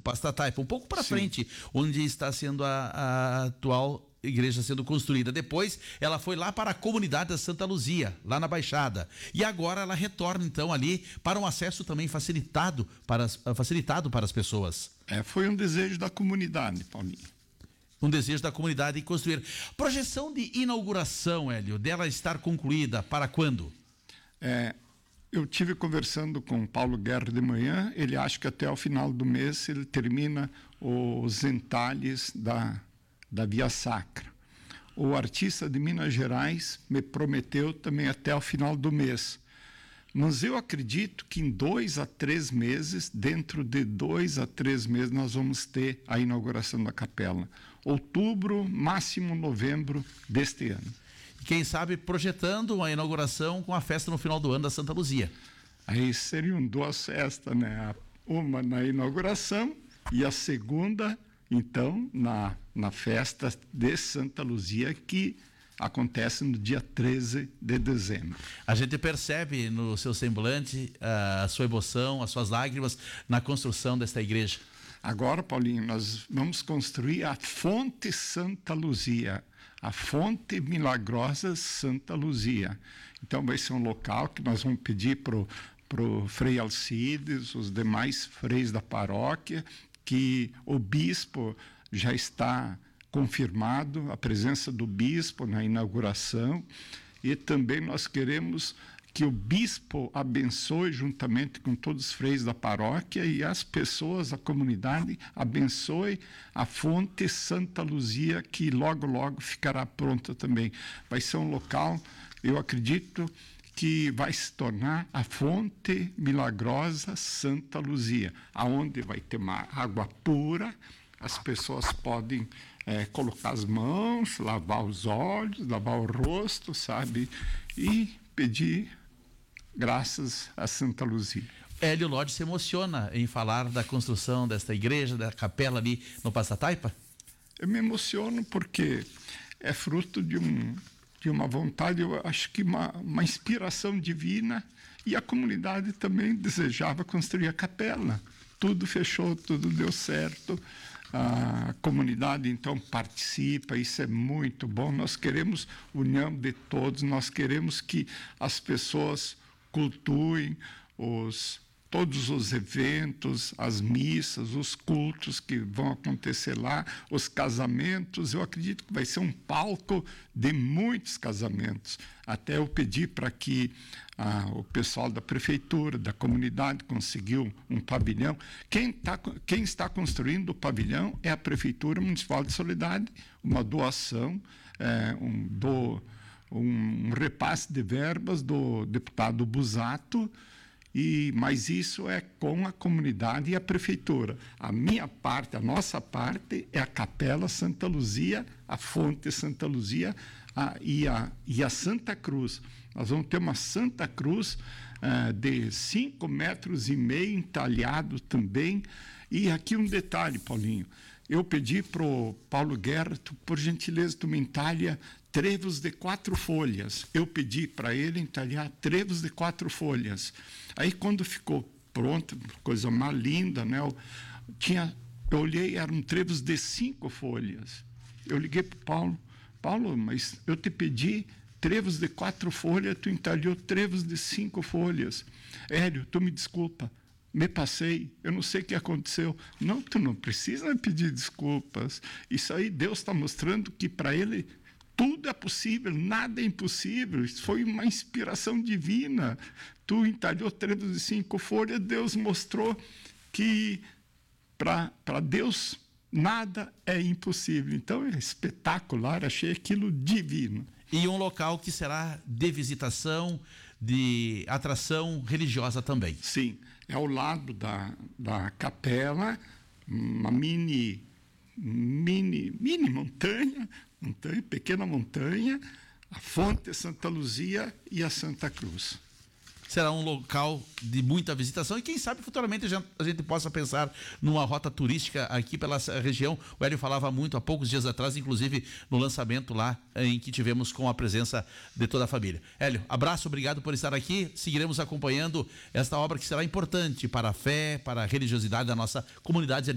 Pasta Taipa, um pouco para frente, onde está sendo a atual igreja sendo construída. Depois ela foi lá para a comunidade da Santa Luzia, lá na Baixada, e agora ela retorna então ali para um acesso também facilitado para as pessoas. Foi um desejo da comunidade, Paulinho. Um desejo da comunidade em construir. Projeção de inauguração, Hélio, dela estar concluída para quando? Eu tive conversando com o Paulo Guerra de manhã, ele acha que até o final do mês ele termina os entalhes da Via Sacra. O artista de Minas Gerais me prometeu também até o final do mês. Mas eu acredito que em 2 a 3 meses, dentro de 2 a 3 meses, nós vamos ter a inauguração da capela. Outubro, máximo novembro deste ano. Quem sabe projetando uma inauguração com a festa no final do ano da Santa Luzia. Aí seriam 2 festas, né? Uma na inauguração e a segunda, então, na festa de Santa Luzia, que acontece no dia 13 de dezembro. A gente percebe no seu semblante a sua emoção, as suas lágrimas na construção desta igreja. Agora, Paulinho, nós vamos construir a Fonte Santa Luzia, a Fonte Milagrosa Santa Luzia. Então vai ser um local que nós vamos pedir pro Frei Alcides, os demais freis da paróquia, que o bispo já está confirmado, a presença do bispo na inauguração, e também nós queremos que o bispo abençoe juntamente com todos os freis da paróquia e as pessoas, a comunidade, abençoe a Fonte Santa Luzia, que logo, logo ficará pronta também. Vai ser um local, eu acredito, que vai se tornar a Fonte Milagrosa Santa Luzia, aonde vai ter uma água pura, as pessoas podem colocar as mãos, lavar os olhos, lavar o rosto, sabe? E pedir graças a Santa Luzia. Hélio Lodge se emociona em falar da construção desta igreja, da capela ali no Pasta Taipa? Eu me emociono porque é fruto de uma vontade, eu acho que uma inspiração divina, e a comunidade também desejava construir a capela. Tudo fechou, tudo deu certo. A comunidade então participa, isso é muito bom. Nós queremos união de todos, nós queremos que as pessoas cultuem todos os eventos, as missas, os cultos que vão acontecer lá, os casamentos. Eu acredito que vai ser um palco de muitos casamentos. Até eu pedi para que o pessoal da prefeitura, da comunidade, conseguiu um pavilhão. Quem está construindo o pavilhão é a Prefeitura Municipal de Soledade, uma doação, um repasse de verbas do deputado Busato, mas isso é com a comunidade e a prefeitura. A minha parte, a nossa parte, é a Capela Santa Luzia, a Fonte Santa Luzia e a Santa Cruz. Nós vamos ter uma Santa Cruz de 5,5 metros entalhado também. E aqui um detalhe, Paulinho. Eu pedi para o Paulo Guerra, por gentileza, tu me entalha trevos de 4 folhas. Eu pedi para ele entalhar trevos de 4 folhas. Aí, quando ficou pronto, coisa mais linda, né? Eu olhei, eram trevos de 5 folhas. Eu liguei para o Paulo. Paulo, mas eu te pedi trevos de 4 folhas, tu entalhou trevos de 5 folhas. Hélio, tu me desculpa. Me passei, eu não sei o que aconteceu. Não, tu não precisa pedir desculpas. Isso aí Deus está mostrando que para ele tudo é possível, nada é impossível. Isso foi uma inspiração divina. Tu entalhou trevos de 5 folhas, Deus mostrou que para Deus nada é impossível. Então é espetacular, achei aquilo divino. E um local que será de visitação, de atração religiosa também. Sim, é ao lado da capela, uma mini montanha, pequena montanha, a Fonte Santa Luzia e a Santa Cruz. Será um local de muita visitação e quem sabe futuramente a gente possa pensar numa rota turística aqui pela região. O Hélio falava muito há poucos dias atrás, inclusive no lançamento lá em que tivemos com a presença de toda a família. Hélio, abraço, obrigado por estar aqui. Seguiremos acompanhando esta obra que será importante para a fé, para a religiosidade da nossa comunidade.